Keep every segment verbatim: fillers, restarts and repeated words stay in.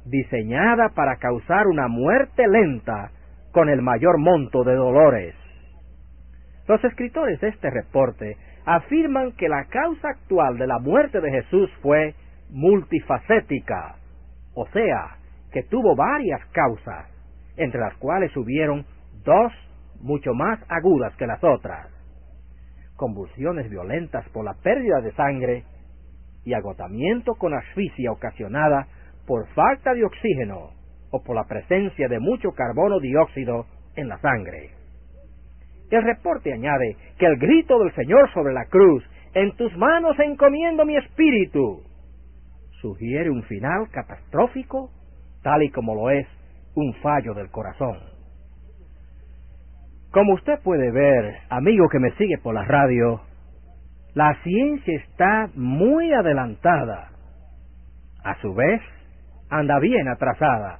diseñada para causar una muerte lenta con el mayor monto de dolores. Los escritores de este reporte afirman que la causa actual de la muerte de Jesús fue multifacética, o sea, que tuvo varias causas, entre las cuales hubieron dos mucho más agudas que las otras: convulsiones violentas por la pérdida de sangre y agotamiento con asfixia ocasionada por falta de oxígeno o por la presencia de mucho carbono dióxido en la sangre. El reporte añade que el grito del Señor sobre la cruz, «En tus manos encomiendo mi espíritu», sugiere un final catastrófico, tal y como lo es un fallo del corazón. Como usted puede ver, amigo que me sigue por la radio, la ciencia está muy adelantada. A su vez, anda bien atrasada.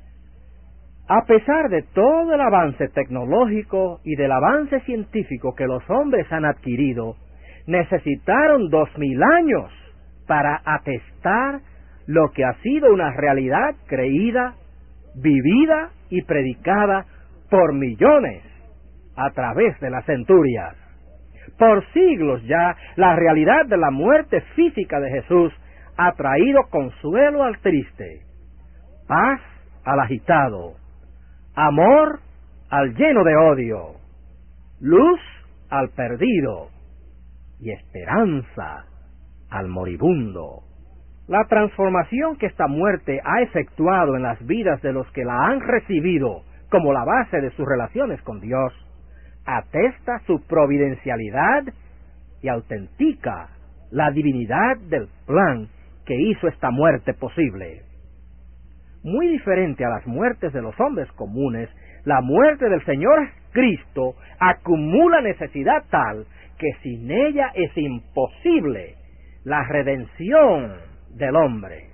A pesar de todo el avance tecnológico y del avance científico que los hombres han adquirido, necesitaron dos mil años para atestar lo que ha sido una realidad creída, vivida y predicada por millones a través de las centurias. Por siglos ya, la realidad de la muerte física de Jesús ha traído consuelo al triste, paz al agitado, amor al lleno de odio, luz al perdido y esperanza al moribundo. La transformación que esta muerte ha efectuado en las vidas de los que la han recibido como la base de sus relaciones con Dios atesta su providencialidad y autentica la divinidad del plan que hizo esta muerte posible. Muy diferente a las muertes de los hombres comunes, la muerte del Señor Cristo acumula necesidad tal que sin ella es imposible la redención del hombre.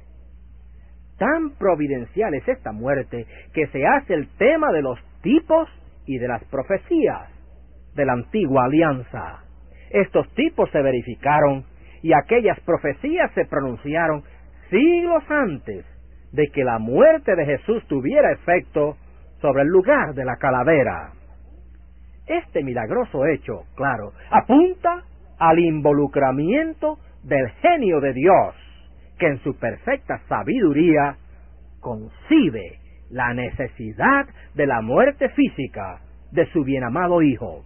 Tan providencial es esta muerte que se hace el tema de los tipos y de las profecías de la antigua alianza. Estos tipos se verificaron y aquellas profecías se pronunciaron siglos antes de que la muerte de Jesús tuviera efecto sobre el lugar de la calavera. Este milagroso hecho, claro, apunta al involucramiento del genio de Dios, que en su perfecta sabiduría concibe la necesidad de la muerte física de su bienamado Hijo.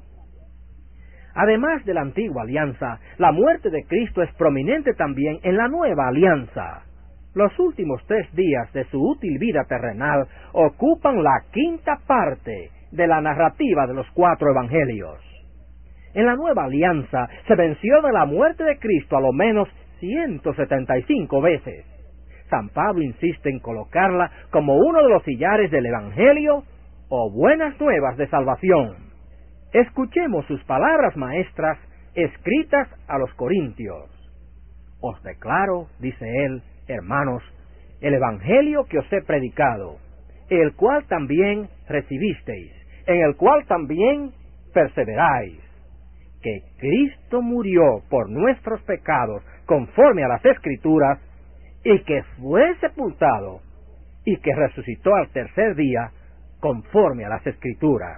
Además de la antigua alianza, la muerte de Cristo es prominente también en la nueva alianza. Los últimos tres días de su útil vida terrenal ocupan la quinta parte de la narrativa de los cuatro evangelios. En la nueva alianza se menciona la muerte de Cristo a lo menos ciento setenta y cinco veces. San Pablo insiste en colocarla como uno de los sillares del evangelio o buenas nuevas de salvación. Escuchemos sus palabras maestras escritas a los corintios. Os declaro, dice él, hermanos, el evangelio que os he predicado, el cual también recibisteis, en el cual también perseveráis, que Cristo murió por nuestros pecados conforme a las Escrituras, y que fue sepultado, y que resucitó al tercer día conforme a las Escrituras.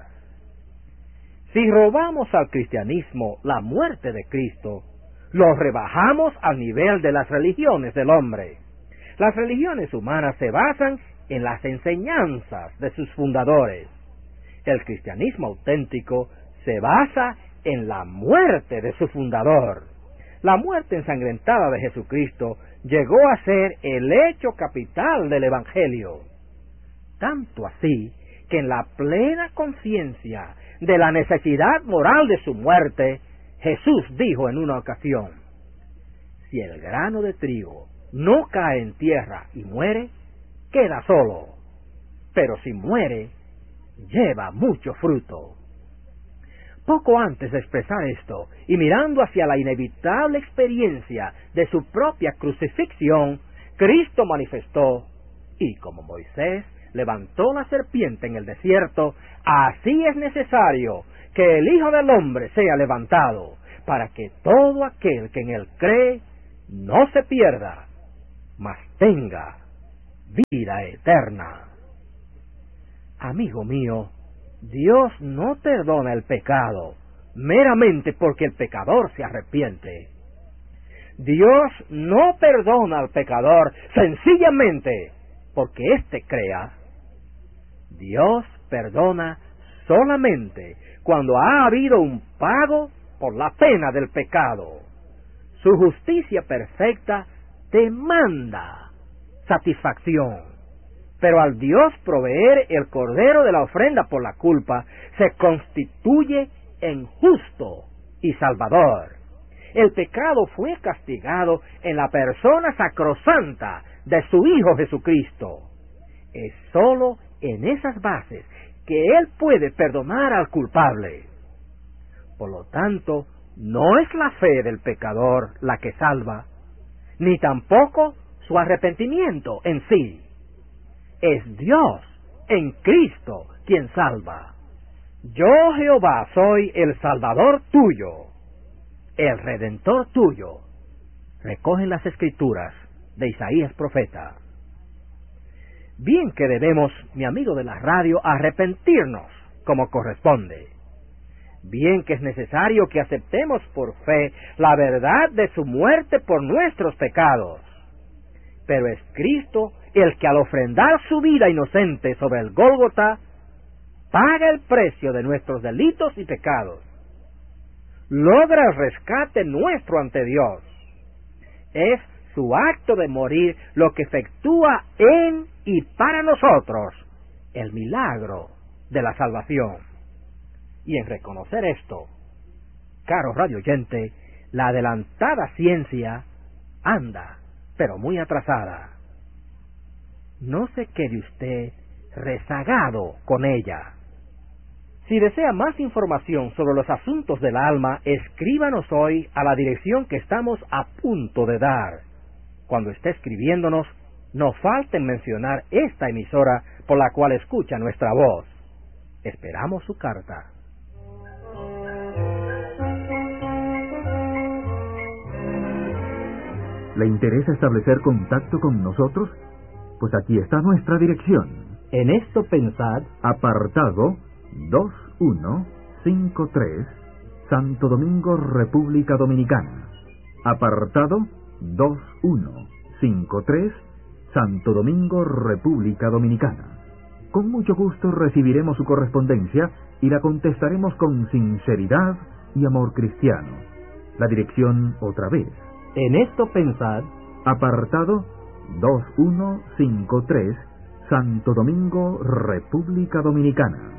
Si robamos al cristianismo la muerte de Cristo, lo rebajamos al nivel de las religiones del hombre. Las religiones humanas se basan en las enseñanzas de sus fundadores. El cristianismo auténtico se basa en la muerte de su fundador. La muerte ensangrentada de Jesucristo llegó a ser el hecho capital del Evangelio. Tanto así que en la plena conciencia de la necesidad moral de su muerte, Jesús dijo en una ocasión: si el grano de trigo no cae en tierra y muere, queda solo, pero si muere, lleva mucho fruto. Poco antes de expresar esto, y mirando hacia la inevitable experiencia de su propia crucifixión, Cristo manifestó: y como Moisés levantó la serpiente en el desierto, así es necesario que el Hijo del Hombre sea levantado, para que todo aquel que en él cree no se pierda, mas tenga vida eterna. Amigo mío, Dios no perdona el pecado meramente porque el pecador se arrepiente. Dios no perdona al pecador sencillamente porque éste crea. Dios perdona solamente cuando ha habido un pago por la pena del pecado. Su justicia perfecta demanda satisfacción, pero al Dios proveer el cordero de la ofrenda por la culpa, se constituye en justo y salvador. El pecado fue castigado en la persona sacrosanta de su Hijo Jesucristo. Es sólo en esas bases que Él puede perdonar al culpable. Por lo tanto, no es la fe del pecador la que salva, ni tampoco su arrepentimiento en sí. Es Dios en Cristo quien salva. Yo, Jehová, soy el Salvador tuyo, el Redentor tuyo. Recogen las Escrituras de Isaías profeta. Bien que debemos, mi amigo de la radio, arrepentirnos como corresponde. Bien que es necesario que aceptemos por fe la verdad de su muerte por nuestros pecados. Pero es Cristo el que al ofrendar su vida inocente sobre el Gólgota, paga el precio de nuestros delitos y pecados. Logra el rescate nuestro ante Dios. Es su acto de morir lo que efectúa en y para nosotros el milagro de la salvación. Y en reconocer esto, caro radio oyente, la adelantada ciencia anda, pero muy atrasada. No se quede usted rezagado con ella. Si desea más información sobre los asuntos del alma, escríbanos hoy a la dirección que estamos a punto de dar. Cuando esté escribiéndonos, no falten mencionar esta emisora por la cual escucha nuestra voz. Esperamos su carta. ¿Le interesa establecer contacto con nosotros? Pues aquí está nuestra dirección. En esto pensad, apartado dos uno cinco tres, Santo Domingo, República Dominicana. Apartado dos uno cinco tres, Santo Domingo, República Dominicana. Con mucho gusto recibiremos su correspondencia y la contestaremos con sinceridad y amor cristiano. La dirección otra vez. en esto pensad, apartado dos uno cinco tres, Santo Domingo, República Dominicana.